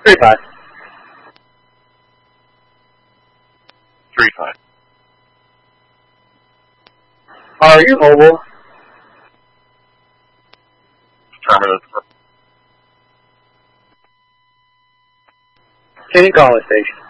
3-5. 3-5. Are you mobile? Affirmative. Can you call the station?